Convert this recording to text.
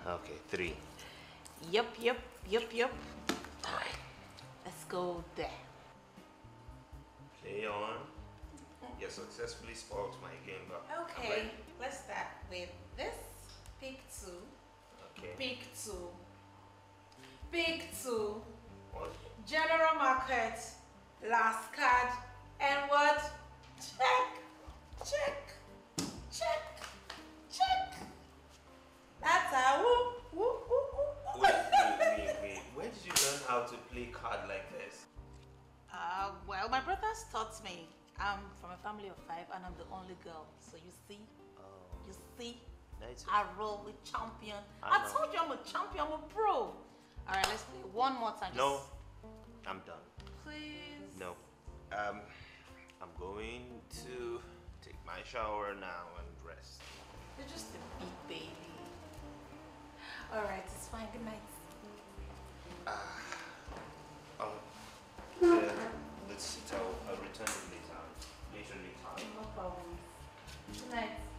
Okay, 3. Yup. Alright. Let's go there. Play on. You successfully spoiled my game, but Okay, let's start with this. Pick 2. Okay. Pick 2. Pick 2. What? General market. Last card. And what? Check. That's how. Woo. Wait. Where did you learn how to play card like this? Well, my brothers taught me. I'm from a family of 5 and I'm the only girl. So you see? Oh. You see? Nice. I roll with champion. I told you I'm a champion, I'm a pro. Alright, let's play one more time. No, I'm done. Please. No. I'm going to take my shower now and rest. You're just a big baby. Alright, it's fine. Good night. Let's sit. I'll return later. No problem. Good night.